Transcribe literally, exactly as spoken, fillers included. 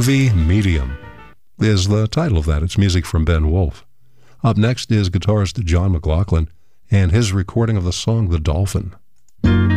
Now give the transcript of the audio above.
Groovy Medium is the title of that. It's music from Ben Wolf. Up next is guitarist John McLaughlin and his recording of the song The Dolphin.